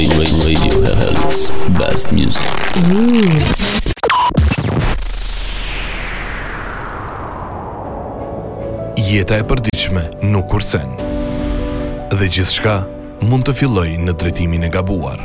Radio Helix, best music. Jeta e përditshme nuk kursen. Dhe gjithçka mund të fillojë në drejtimin e gabuar.